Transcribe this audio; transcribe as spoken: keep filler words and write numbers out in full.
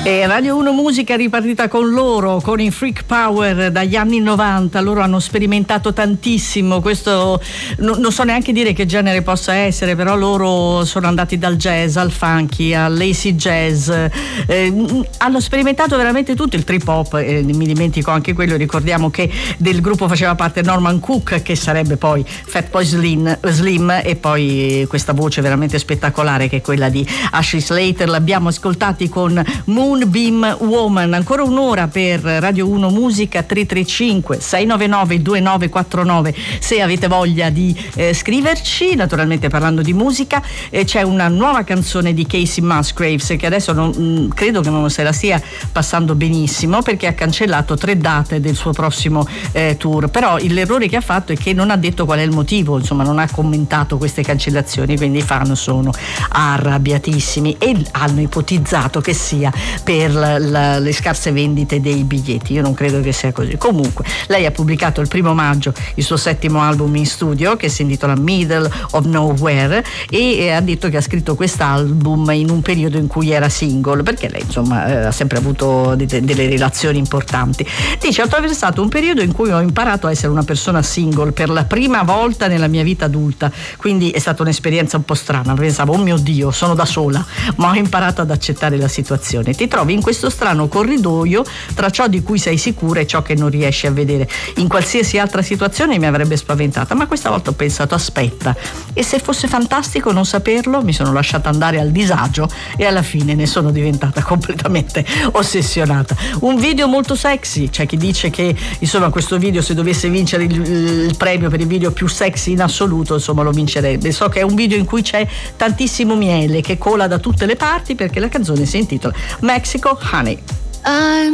E Radio uno Musica è ripartita con loro, con i Freak Power dagli anni novanta. Loro hanno sperimentato tantissimo, questo no, non so neanche dire che genere possa essere, però loro sono andati dal jazz al funky all'acid jazz, eh, hanno sperimentato veramente tutto, il trip hop, eh, mi dimentico anche quello. Ricordiamo che del gruppo faceva parte Norman Cook, che sarebbe poi Fatboy Slim, Slim, e poi questa voce veramente spettacolare che è quella di Ashley Slater. L'abbiamo ascoltati con Moonbeam Woman. Ancora un'ora per Radio uno Musica. Tre tre cinque sei nove nove due nove quattro nove se avete voglia di eh, scriverci, naturalmente parlando di musica. Eh, c'è una nuova canzone di Casey Musgraves che adesso non, mh, credo che non se la stia passando benissimo, perché ha cancellato tre date del suo prossimo eh, tour, però l'errore che ha fatto è che non ha detto qual è il motivo, insomma non ha commentato queste cancellazioni, quindi i fan sono arrabbiatissimi e hanno ipotizzato che sia per la, la, le scarse vendite dei biglietti. Io non credo che sia così. Comunque lei ha pubblicato il primo maggio il suo settimo album in studio, che si intitola Middle of Nowhere, e eh, ha detto che ha scritto quest'album in un periodo in cui era single, perché lei insomma eh, ha sempre avuto de- delle relazioni importanti. Dice: ho attraversato un periodo in cui ho imparato a essere una persona single per la prima volta nella mia vita adulta, quindi è stata un'esperienza un po' strana. Pensavo, oh mio Dio, sono da sola, ma ho imparato ad accettare la situazione. Ti trovi in questo strano corridoio tra ciò di cui sei sicura e ciò che non riesci a vedere. In qualsiasi altra situazione mi avrebbe spaventata, ma questa volta ho pensato: aspetta, e se fosse fantastico non saperlo? Mi sono lasciata andare al disagio e alla fine ne sono diventata completamente ossessionata. Un video molto sexy, c'è chi dice che insomma questo video, se dovesse vincere il, il premio per il video più sexy in assoluto, insomma lo vincerebbe. So che è un video in cui c'è tantissimo miele che cola da tutte le parti, perché la canzone si intitola Mexico Honey. I'm